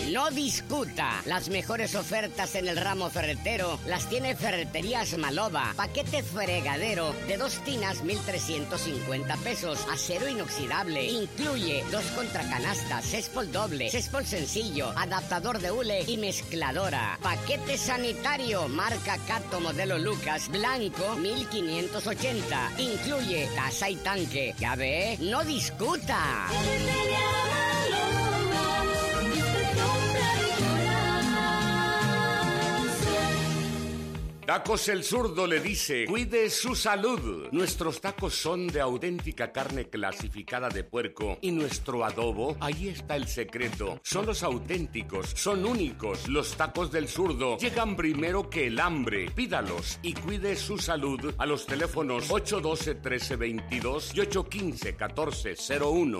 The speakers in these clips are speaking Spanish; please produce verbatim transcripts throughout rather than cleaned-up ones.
no discuta. Las mejores ofertas en el ramo ferretero las tiene Ferreterías Maloba. Paquete fregadero de dos tinas, mil trescientos cincuenta pesos. Acero inoxidable. Incluye dos contracanastas, céspol doble, céspol sencillo, adaptador de hule y mezcladora. Paquete sanitario, marca Cato modelo Lucas, blanco, mil quinientos ochenta. Incluye taza y tanque. Ya ve, no discuta. Tacos El Zurdo le dice, cuide su salud. Nuestros tacos son de auténtica carne clasificada de puerco y nuestro adobo, ahí está el secreto. Son los auténticos, son únicos. Los tacos del Zurdo llegan primero que el hambre. Pídalos y cuide su salud a los teléfonos ocho uno dos, uno tres dos dos y ocho uno cinco, uno cuatro cero uno.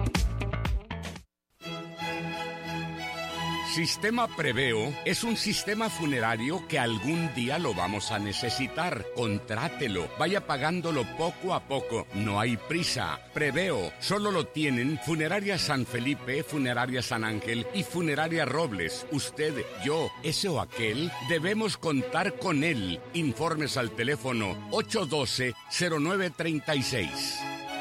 Sistema Preveo es un sistema funerario que algún día lo vamos a necesitar. Contrátelo, vaya pagándolo poco a poco. No hay prisa. Preveo solo lo tienen Funeraria San Felipe, Funeraria San Ángel y Funeraria Robles. Usted, yo, ese o aquel, debemos contar con él. Informes al teléfono ocho uno dos, cero nueve tres seis.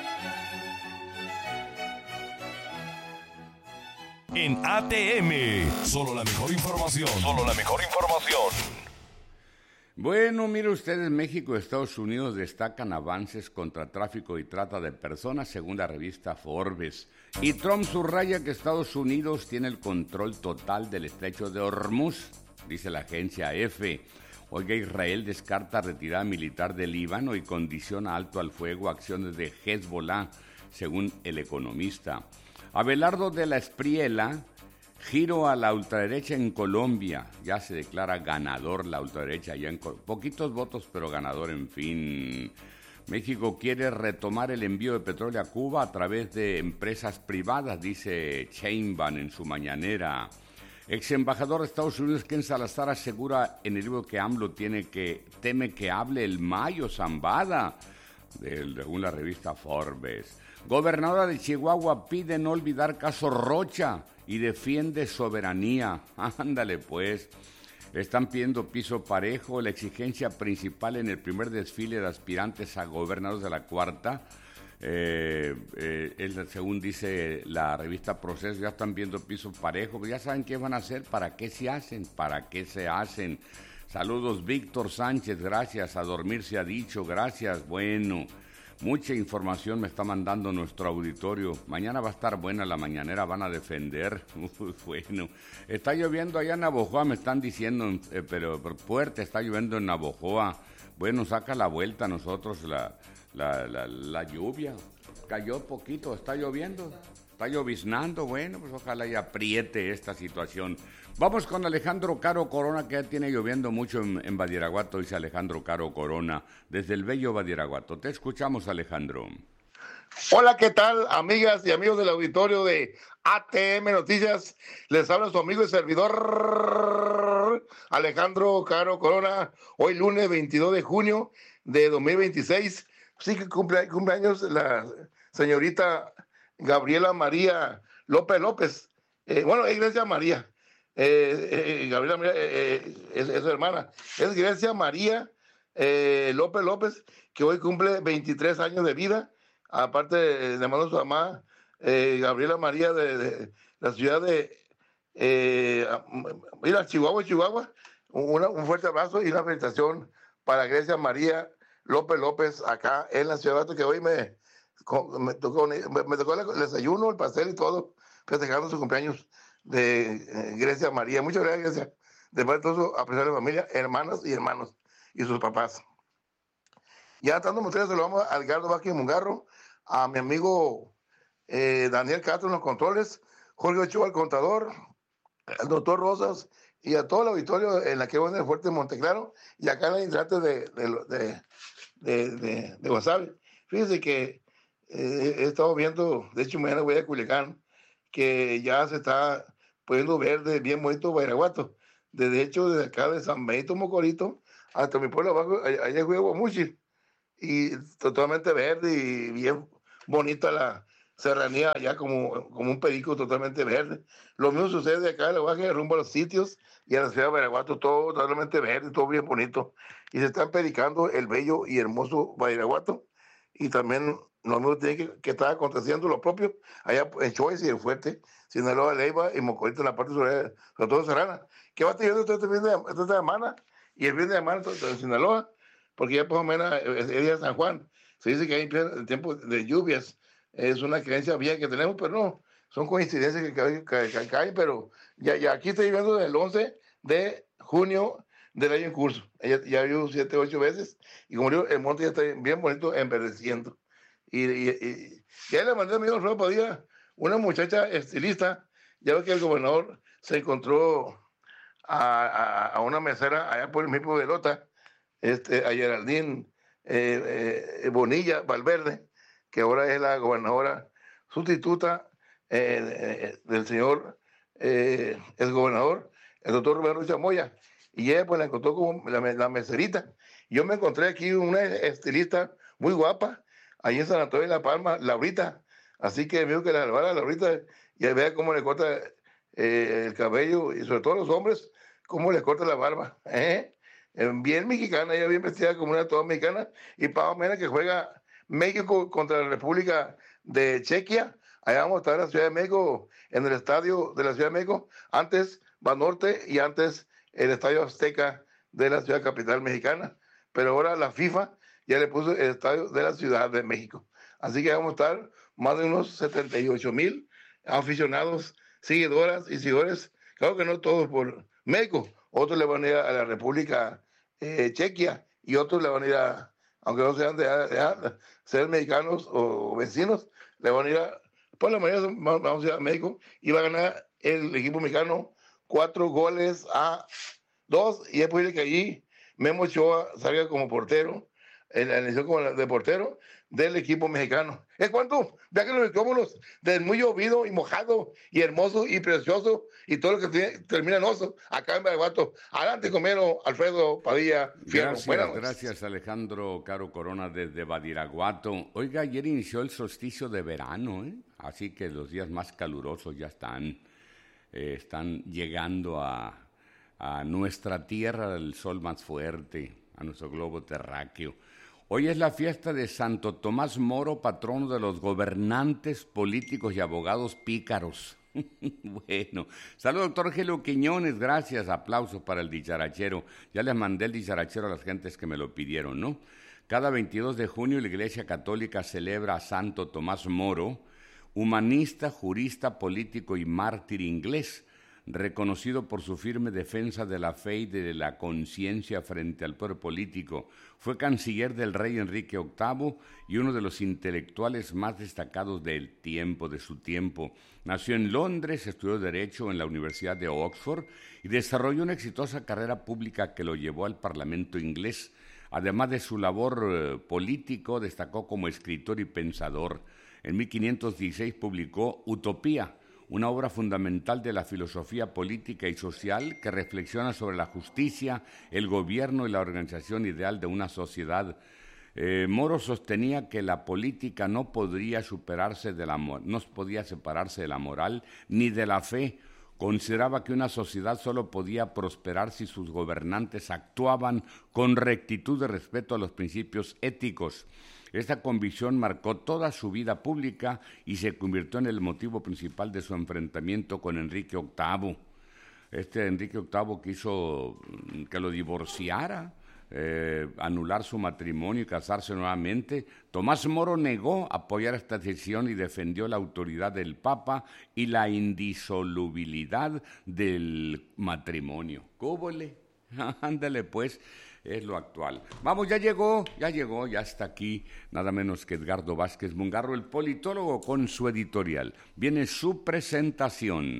En A T M, solo la mejor información. Solo la mejor información. Bueno, mire ustedes, México y Estados Unidos destacan avances contra tráfico y trata de personas, según la revista Forbes. Y Trump subraya que Estados Unidos tiene el control total del estrecho de Hormuz, dice la agencia EFE. Oiga, Israel descarta retirada militar del Líbano y condiciona alto al fuego acciones de Hezbollah, según El Economista. Abelardo de la Espriela, giro a la ultraderecha en Colombia. Ya se declara ganador la ultraderecha. Ya en Col- poquitos votos, pero ganador, en fin. México quiere retomar el envío de petróleo a Cuba a través de empresas privadas, dice Sheinbaum en su mañanera. Ex embajador de Estados Unidos, Ken Salazar, asegura en el libro que AMLO tiene que, teme que hable el Mayo Zambada, según la revista Forbes. Gobernadora de Chihuahua pide no olvidar caso Rocha y defiende soberanía. Ándale pues. Están pidiendo piso parejo. La exigencia principal en el primer desfile de aspirantes a gobernadores de la cuarta, eh, eh, es, según dice la revista Proceso, ya están viendo piso parejo. Ya saben qué van a hacer, para qué se hacen, para qué se hacen. Saludos, Víctor Sánchez, gracias. A dormir se ha dicho, gracias. Bueno, mucha información me está mandando nuestro auditorio. Mañana va a estar buena la mañanera, van a defender. Uf, bueno, está lloviendo allá en Navojoa, me están diciendo, eh, pero, pero fuerte está lloviendo en Navojoa. Bueno, saca la vuelta a nosotros la, la, la, la lluvia. Cayó poquito, está lloviendo, está lloviznando. Bueno, pues ojalá y apriete esta situación. Vamos con Alejandro Caro Corona, que ya tiene lloviendo mucho en, en Badiraguato, dice Alejandro Caro Corona, desde el bello Badiraguato. Te escuchamos, Alejandro. Hola, ¿qué tal, amigas y amigos del auditorio de A T M Noticias? Les habla su amigo y servidor Alejandro Caro Corona. Hoy lunes veintidós de junio de dos mil veintiséis. Sí que cumple, cumpleaños la señorita Gabriela María López López. Eh, bueno, es Grecia María. Eh, eh, Gabriela María eh, es, es su hermana. Es Grecia María eh, López López, que hoy cumple veintitrés años de vida. Aparte, le mando a su mamá, eh, Gabriela María, de, de la ciudad de eh, mira, Chihuahua, Chihuahua. Una, un fuerte abrazo y una felicitación para Grecia María López López, acá en la ciudad, que hoy me, me, tocó, me, me tocó el desayuno, el pastel y todo, festejando su cumpleaños de eh, Grecia María. Muchas gracias, Grecia. De parte de todo su apreciable familia, hermanas y hermanos y sus papás. Ya estando ustedes, se lo vamos a Edgardo Vázquez Mungarro, a mi amigo eh, Daniel Castro en los controles, Jorge Ochoa, el contador, al doctor Rosas y a todo el auditorio en la que voy en el Fuerte Monteclaro y acá en la intrante de, de, de, de, de, de Guasave. Fíjense que eh, he estado viendo, de hecho mañana voy a Culiacán, que ya se está poniendo verde, bien bonito Badiraguato. De hecho, desde acá de San Benito Mocorito hasta mi pueblo abajo, allá en Guamuchi, y totalmente verde y bien bonita la, serranía allá como, como un perico totalmente verde. Lo mismo sucede acá en la Guaje, rumbo a los sitios y a la ciudad de Badiraguato, todo totalmente verde, todo bien bonito. Y se están predicando el bello y hermoso Badiraguato. Y también lo mismo tiene que, que estar aconteciendo lo propio allá en Choice y el Fuerte, Sinaloa, Leiva y Mocorito en la parte sobre, sobre todo Serrana. ¿Qué va teniendo este fin de esta semana? Y el fin de semana en Sinaloa, porque ya por lo menos el día de San Juan se dice que hay el tiempo de lluvias. Es una creencia vieja que tenemos, pero no, son coincidencias que caen, que, que caen, pero ya, ya aquí estoy viendo el once de junio del año en curso. Ya, ya vivo siete, ocho veces, y como digo, el monte ya está bien bonito, enverdeciendo. Y, y, y ya le mandé a mi amigo Padilla, una muchacha estilista. Ya ve que el gobernador se encontró a, a, a una mesera allá por el mismo de Lota, este, a Geraldine eh, eh, Bonilla Valverde, que ahora es la gobernadora sustituta eh, eh, del señor, eh, el gobernador, el doctor Roberto Chamoya. Y ella pues la encontró como la, la meserita. Yo me encontré aquí una estilista muy guapa, ahí en San Antonio de la Palma, Laurita. Así que veo que la Laura, Laurita, y vea cómo le corta eh, el cabello, y sobre todo los hombres, cómo le corta la barba. ¿eh? Bien mexicana, ella bien vestida como una toda mexicana, y para menos que juega México contra la República de Chequia. Allá vamos a estar en la Ciudad de México, en el estadio de la Ciudad de México, antes Banorte y antes el Estadio Azteca de la ciudad capital mexicana, pero ahora la FIFA ya le puso el estadio de la Ciudad de México. Así que vamos a estar más de unos setenta y ocho mil aficionados, seguidoras y seguidores, claro que no todos por México, otros le van a ir a la República eh, Chequia y otros le van a ir a, aunque no sean de, de, de ser mexicanos o vecinos, le van a ir a, por la mayoría vamos a ir a México, y va a ganar el equipo mexicano cuatro goles a dos, y es posible que allí Memo Ochoa salga como portero, en la elección como de portero del equipo mexicano. ¿Es cuánto? Vea que los micrófonos del muy llovido y mojado y hermoso y precioso y todo lo que tiene, termina en oso, acá en Badiraguato. Adelante, comero Alfredo Padilla Fierro. Gracias, gracias Alejandro Caro Corona desde Badiraguato. Oiga, ayer inició el solsticio de verano, ¿eh? Así que los días más calurosos ya están. Eh, están llegando a, a nuestra tierra el sol más fuerte, a nuestro globo terráqueo. Hoy es la fiesta de Santo Tomás Moro, patrono de los gobernantes, políticos y abogados pícaros. Bueno, saludos doctor Gelo Quiñones, gracias, aplausos para el dicharachero. Ya les mandé el dicharachero a las gentes que me lo pidieron, ¿no? Cada veintidós de junio la Iglesia Católica celebra a Santo Tomás Moro, humanista, jurista, político y mártir inglés, reconocido por su firme defensa de la fe y de la conciencia frente al poder político. Fue canciller del rey Enrique octavo y uno de los intelectuales más destacados del tiempo, de su tiempo. Nació en Londres, estudió Derecho en la Universidad de Oxford y desarrolló una exitosa carrera pública que lo llevó al Parlamento inglés. Además de su labor eh, político, destacó como escritor y pensador. En mil quinientos dieciséis publicó Utopía, una obra fundamental de la filosofía política y social que reflexiona sobre la justicia, el gobierno y la organización ideal de una sociedad. Eh, Moro sostenía que la política no podría superarse de la, no podía separarse de la moral ni de la fe. Consideraba que una sociedad solo podía prosperar si sus gobernantes actuaban con rectitud de respeto a los principios éticos. Esta convicción marcó toda su vida pública y se convirtió en el motivo principal de su enfrentamiento con Enrique octavo. Este Enrique octavo quiso que lo divorciara, eh, anular su matrimonio y casarse nuevamente. Tomás Moro negó apoyar esta decisión y defendió la autoridad del Papa y la indisolubilidad del matrimonio. ¿Cóbole? Ándale pues. Es lo actual. Vamos, ya llegó, ya llegó, ya está aquí, nada menos que Edgardo Vázquez Mungarro, el politólogo, con su editorial. Viene su presentación.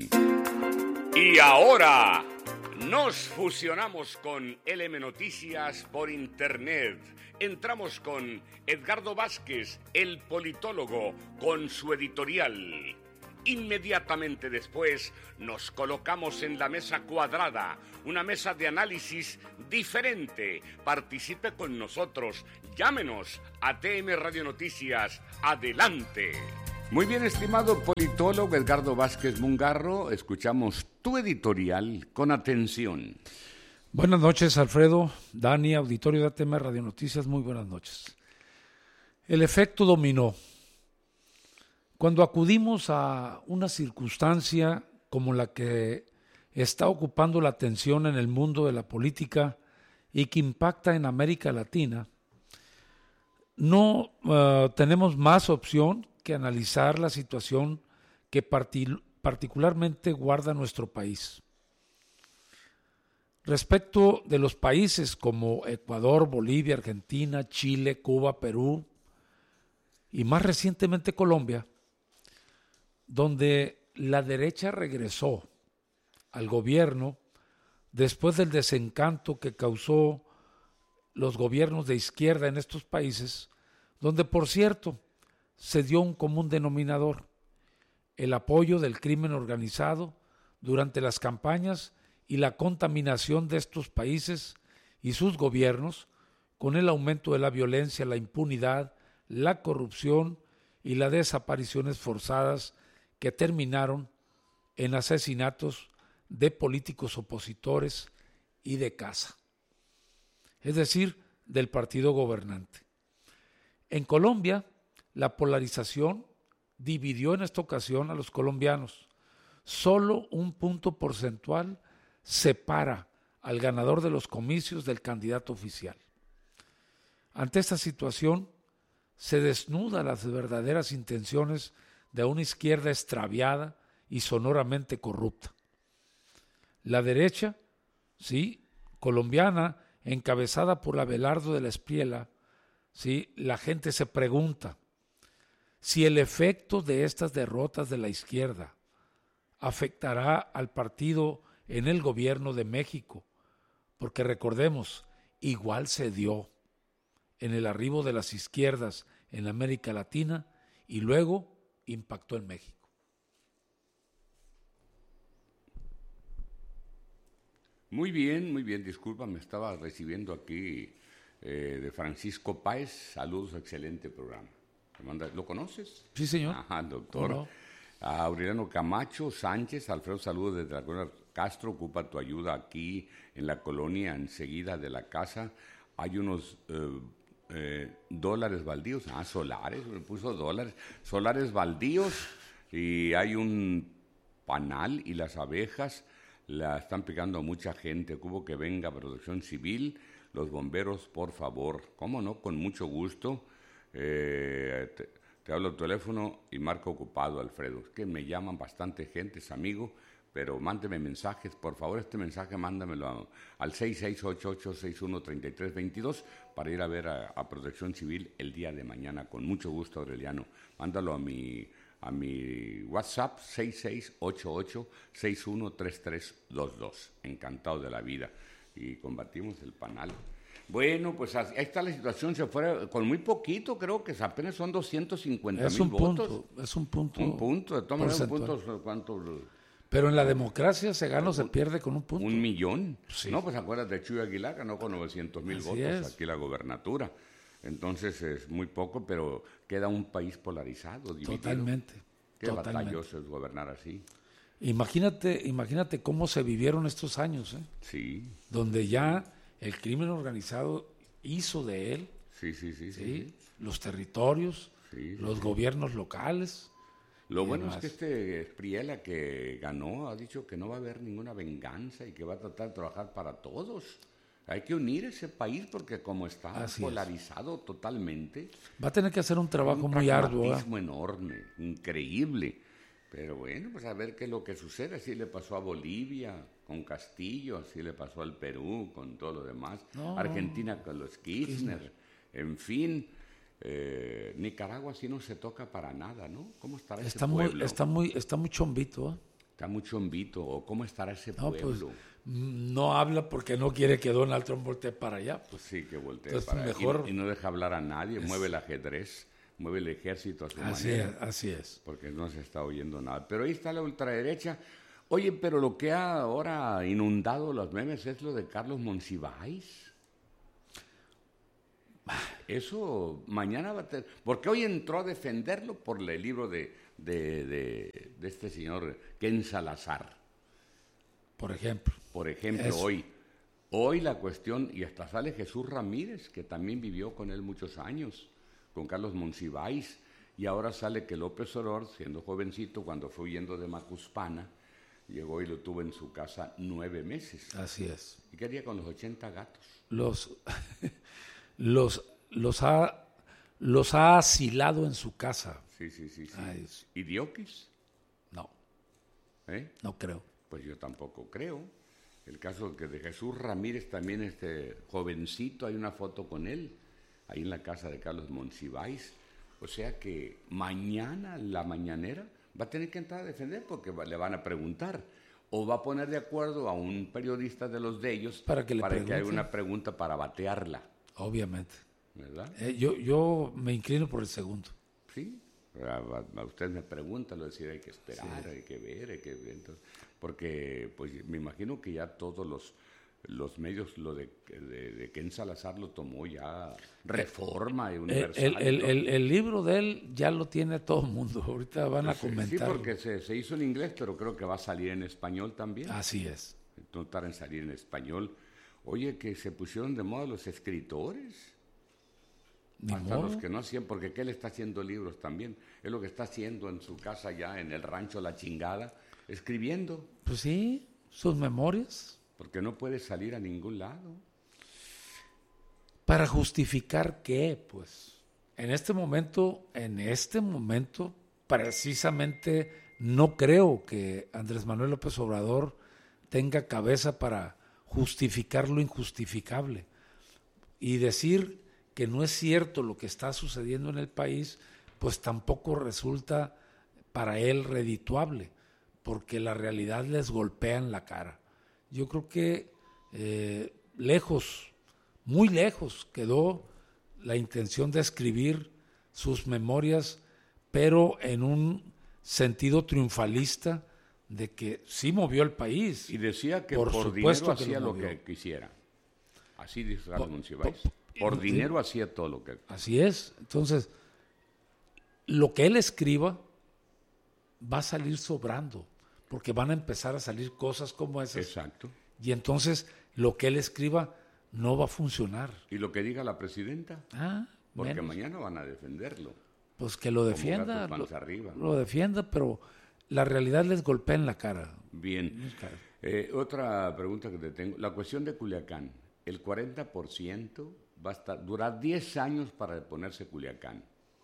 Y ahora nos fusionamos con L M Noticias por Internet. Entramos con Edgardo Vázquez, el politólogo, con su editorial. Inmediatamente después nos colocamos en la mesa cuadrada, una mesa de análisis diferente. Participe con nosotros, llámenos a T M Radio Noticias. Adelante. Muy bien, estimado politólogo Edgardo Vázquez Mungarro, escuchamos tu editorial con atención. Buenas noches, Alfredo, Dani, auditorio de A T M Radio Noticias, muy buenas noches. El efecto dominó. Cuando acudimos a una circunstancia como la que está ocupando la atención en el mundo de la política y que impacta en América Latina, no uh, tenemos más opción que analizar la situación que partic- particularmente guarda nuestro país. Respecto de los países como Ecuador, Bolivia, Argentina, Chile, Cuba, Perú y más recientemente Colombia, donde la derecha regresó al gobierno después del desencanto que causó los gobiernos de izquierda en estos países, donde por cierto se dio un común denominador, el apoyo del crimen organizado durante las campañas y la contaminación de estos países y sus gobiernos con el aumento de la violencia, la impunidad, la corrupción y las desapariciones forzadas que terminaron en asesinatos de políticos opositores y de casa, es decir, del partido gobernante. En Colombia, la polarización dividió en esta ocasión a los colombianos. Solo un punto porcentual separa al ganador de los comicios del candidato oficial. Ante esta situación, se desnudan las verdaderas intenciones de una izquierda extraviada y sonoramente corrupta. La derecha, sí, colombiana, encabezada por Abelardo de la Espriella, sí, la gente se pregunta si el efecto de estas derrotas de la izquierda afectará al partido en el gobierno de México, porque recordemos, igual se dio en el arribo de las izquierdas en América Latina y luego impactó en México. Muy bien, muy bien, disculpa, me estaba recibiendo aquí eh, de Francisco Páez, saludos, excelente programa. ¿Lo conoces? Sí, señor. Ajá, doctor. No, no. A Aureliano Camacho Sánchez, Alfredo, saludos desde la colonia Castro, ocupa tu ayuda aquí en la colonia, enseguida de la casa. Hay unos eh, eh, dólares baldíos, ah, solares, me puso dólares, solares baldíos, y hay un panal y las abejas la están picando a mucha gente. Ocupo que venga Protección Civil, los bomberos, por favor. ¿Cómo no? Con mucho gusto. Eh, te, te hablo al teléfono y marco ocupado, Alfredo. Es que me llaman bastante gente, es amigo, pero mándeme mensajes, por favor. Este mensaje mándamelo a, al seis seis ocho ocho, seis uno tres tres dos dos para ir a ver a, a Protección Civil el día de mañana. Con mucho gusto, Aureliano. Mándalo a mi, a mi WhatsApp seis seis ocho ocho, seis uno tres tres dos dos. Encantado de la vida. Y combatimos el panal. Bueno, pues ahí está la situación, se fue con muy poquito, creo que apenas son doscientos cincuenta mil votos. Punto, es un punto. Un punto, de todas maneras, un punto, ¿cuánto? Pero en la democracia se gana o se pierde con un punto. Un millón. Sí. No, pues acuérdate de Chuy Aguilar, ganó con novecientos mil votos es. aquí la gobernatura. Entonces es muy poco, pero queda un país polarizado, dividido. Totalmente. Qué totalmente. batalloso es gobernar así. Imagínate, imagínate cómo se vivieron estos años, ¿eh? Sí. Donde ya el crimen organizado hizo de él, Sí, sí, sí. sí, ¿sí? sí. Los territorios, Sí, sí, los sí. gobiernos locales. Lo y bueno demás. es que este Espriella que ganó ha dicho que no va a haber ninguna venganza y que va a tratar de trabajar para todos. Hay que unir ese país porque como está Así es. polarizado totalmente, Va a tener que hacer un trabajo un muy arduo. ¿eh? pragmatismo enorme, increíble. Pero bueno, pues a ver qué es lo que sucede. Así le pasó a Bolivia con Castillo, así le pasó al Perú con todo lo demás. No, Argentina con los Kirchner, en fin. Eh, Nicaragua sí no se toca para nada, ¿no? ¿Cómo estará ese Está muy, pueblo? está muy, está muy chombito. ¿eh? Está muy chombito. ¿O cómo estará ese No, pues, pueblo? mm, no habla porque no quiere que Donald Trump voltee para allá. Pues. Sí, que voltee Entonces, para mejor- y, y no deja hablar a nadie, mueve el ajedrez, mueve el ejército a su Así manera. es, así es. Porque no se está oyendo nada. Pero ahí está la ultraderecha. Oye, pero lo que ha ahora inundado los memes es lo de Carlos Monsiváis. Eso mañana va a tener... Porque hoy entró a defenderlo por el libro de, de, de, de este señor Ken Salazar. Por ejemplo. Por ejemplo, Eso. hoy. Hoy la cuestión, y hasta sale Jesús Ramírez, que también vivió con él muchos años, con Carlos Monsiváis, y ahora sale que López Obrador, siendo jovencito, cuando fue huyendo de Macuspana, llegó y lo tuvo en su casa nueve meses. Así es. ¿Y qué haría con los ochenta gatos? Los, los, los, ha, los ha asilado en su casa. Sí, sí, sí. sí. Ay, es- ¿Y Diokis? No, ¿Eh? no creo. Pues yo tampoco creo. El caso que de Jesús Ramírez también, este jovencito, hay una foto con él, ahí en la casa de Carlos Monsiváis. O sea que mañana, la mañanera, va a tener que entrar a defender porque va- le van a preguntar. O va a poner de acuerdo a un periodista de los de ellos Para que le haya pregunte. una pregunta para batearla, Obviamente. ¿verdad? Eh, yo, yo me inclino por el segundo. Sí, a, a- a usted me pregunta, lo decir, hay que esperar, hay que ver, hay que ver, entonces, porque pues me imagino que ya todos los los medios, lo de, de, de Ken Salazar lo tomó ya Reforma y El, Universal. el, el, ¿no? el- el libro de él ya lo tiene todo el mundo. Ahorita van a Sí, comentar. Sí, porque se, se hizo en inglés, pero creo que va a salir en español también. Así es. No tarda en salir en español. Oye, que se pusieron de moda los escritores. Ni Hasta modo. los que no hacían, porque ¿qué él está haciendo libros también? Es lo que está haciendo en su casa ya, en el rancho La Chingada, escribiendo, Pues sí, sus memorias. porque no puede salir a ningún lado. ¿Para justificar qué? Pues en este momento, en este momento, precisamente no creo que Andrés Manuel López Obrador tenga cabeza para justificar lo injustificable y decir que no es cierto lo que está sucediendo en el país, pues tampoco resulta para él redituable, porque la realidad les golpea en la cara. Yo creo que eh, lejos, muy lejos quedó la intención de escribir sus memorias, pero en un sentido triunfalista de que sí movió el país. Y decía que Por por, supuesto dinero que hacía lo lo movió. que quisiera. Así dice Carlos Por- Monsiváis. por- Por sí. dinero hacía todo lo que... Así es. Entonces, lo que él escriba va a salir sobrando, porque van a empezar a salir cosas como esas. Exacto. Y entonces lo que él escriba no va a funcionar. Y lo que diga la presidenta, Ah, porque menos. mañana van a defenderlo. Pues que lo defienda, gatos lo, panza arriba. lo defienda, pero la realidad les golpea en la cara. Bien. Eh, otra pregunta que te tengo. La cuestión de Culiacán. El cuarenta por ciento va a estar, durar diez años para ponerse Culiacán.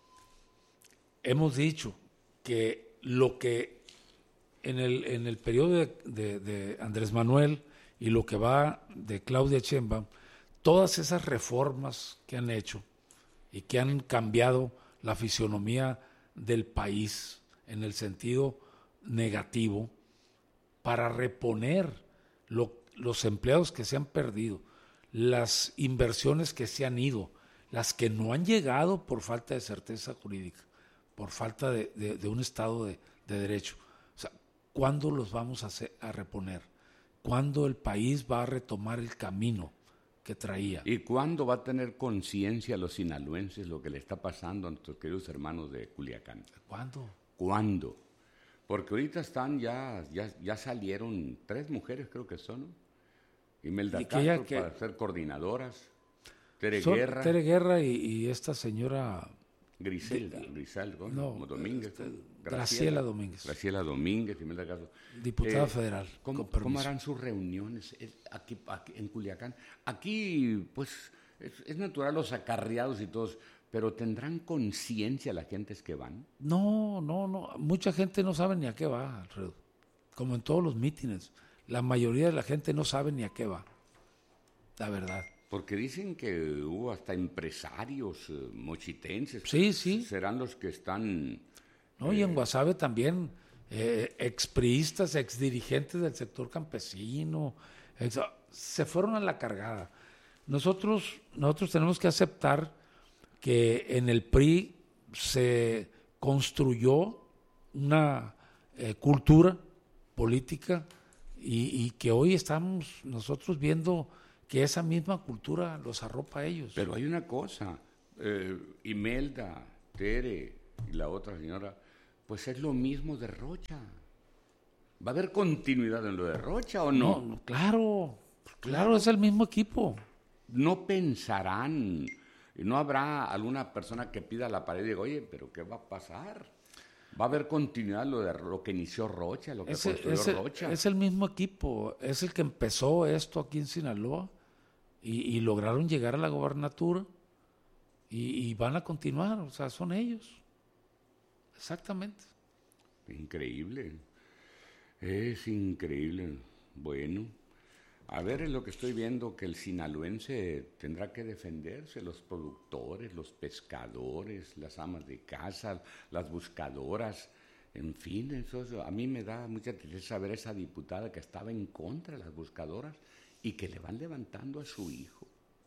Hemos dicho que lo que en el, en el periodo de, de- de Andrés Manuel y lo que va de Claudia Sheinbaum, todas esas reformas que han hecho y que han cambiado la fisionomía del país en el sentido negativo para reponer lo- los empleados que se han perdido, las inversiones que se han ido, las que no han llegado por falta de certeza jurídica, por falta de, de- de un Estado de, de derecho. O sea, ¿cuándo los vamos a, hacer- a reponer? ¿Cuándo el país va a retomar el camino que traía? ¿Y cuándo va a tener conciencia a los sinaloenses lo que le está pasando a nuestros queridos hermanos de Culiacán? ¿Cuándo? ¿Cuándo? Porque ahorita están ya, ya, ya salieron tres mujeres, creo que son, ¿no? Imelda Y que ya Castro que- para ser coordinadoras, Tere Son Guerra, Tere Guerra y, y esta señora Griselda, Griselda, ¿cómo? no, Como Domínguez, este, ¿no? Graciela Domínguez. Graciela Domínguez, Imelda Castro. Diputada Eh, federal, ¿Cómo, con permiso. cómo harán sus reuniones eh, aquí, aquí en Culiacán? Aquí, pues, es, es natural los acarreados y todos, pero ¿tendrán conciencia las gentes que van? No, no, no. Mucha gente no sabe ni a qué va, Alfredo. Como en todos los mítines. La mayoría de la gente no sabe ni a qué va. La verdad. Porque dicen que hubo hasta empresarios eh, mochitenses. Sí, sí. Serán los que están... ¿No? Y en Guasave también eh, expriistas, exdirigentes del sector campesino. ex- se fueron a la cargada. Nosotros, nosotros tenemos que aceptar que en el P R I se construyó una eh, cultura política y, y que hoy estamos nosotros viendo que esa misma cultura los arropa a ellos. Pero hay una cosa, eh, Imelda, Tere y la otra señora, pues es lo mismo de Rocha. ¿Va a haber continuidad en lo de Rocha o no? No, no, claro, claro, es el mismo equipo. No pensarán, no habrá alguna persona que pida la pared y diga, oye, pero ¿qué va a pasar? Va a haber continuidad lo de lo que inició Rocha, lo que Ese, construyó ese, Rocha. Es el mismo equipo, es el que empezó esto aquí en Sinaloa y, y lograron llegar a la gobernatura y, y van a continuar, o sea, son ellos. Exactamente. Increíble, es increíble. Bueno, a ver, es lo que estoy viendo, que el sinaloense tendrá que defenderse, los productores, los pescadores, las amas de casa, las buscadoras, en fin, eso, eso a mí me da mucha tristeza ver esa diputada que estaba en contra de las buscadoras y que le van levantando a su hijo.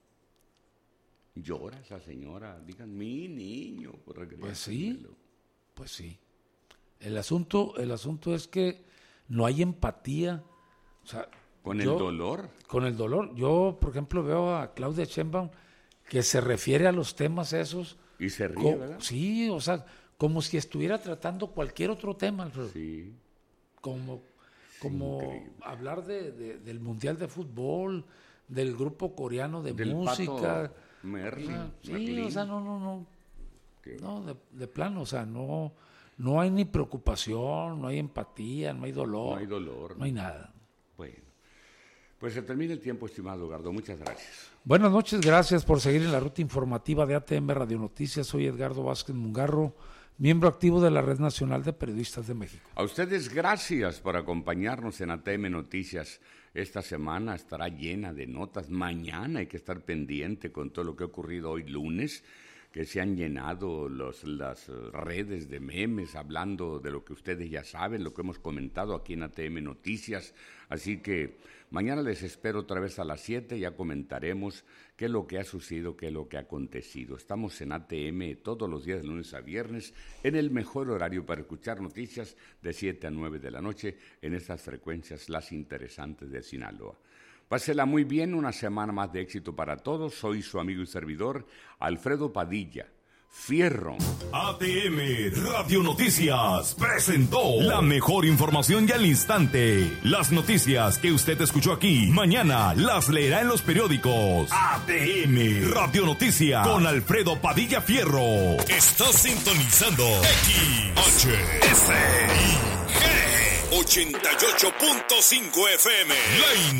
Llora esa señora, digan, mi niño, por regreso. Pues sí, pues sí. El asunto, el asunto es que no hay empatía, o sea, con yo, el dolor. Con el dolor. Yo, por ejemplo, veo a Claudia Sheinbaum que se refiere a los temas esos. Y se ríe, como, ¿verdad? Sí, o sea, como si estuviera tratando cualquier otro tema, Alfredo. Sí. Como, como hablar de, de, del Mundial de Fútbol, del grupo coreano de del música. Pato Merlin, O sea, sí, Merlin. o sea, no, no, no. ¿Qué? No, de, de plano, o sea, no, no hay ni preocupación, no hay empatía, no hay dolor. No hay dolor. No hay nada. Bueno, pues se termina el tiempo, estimado Gardo. Muchas gracias. Buenas noches, gracias por seguir en la ruta informativa de A T M Radio Noticias. Soy Edgardo Vázquez Mungarro, miembro activo de la Red Nacional de Periodistas de México. A ustedes gracias por acompañarnos en A T M Noticias. Esta semana estará llena de notas. Mañana hay que estar pendiente con todo lo que ha ocurrido hoy lunes, que se han llenado los, las redes de memes hablando de lo que ustedes ya saben, lo que hemos comentado aquí en A T M Noticias. Así que mañana les espero otra vez a las siete, ya comentaremos qué es lo que ha sucedido, qué es lo que ha acontecido. Estamos en A T M todos los días de lunes a viernes, en el mejor horario para escuchar noticias de siete a nueve de la noche en estas frecuencias, las interesantes de Sinaloa. Pásela muy bien, una semana más de éxito para todos. Soy su amigo y servidor, Alfredo Padilla. Fierro. A T M Radio Noticias presentó la mejor información y al instante. Las noticias que usted escuchó aquí, mañana las leerá en los periódicos. A T M Radio Noticias con Alfredo Padilla Fierro. Está sintonizando X H S I G ochenta y ocho punto cinco F M. La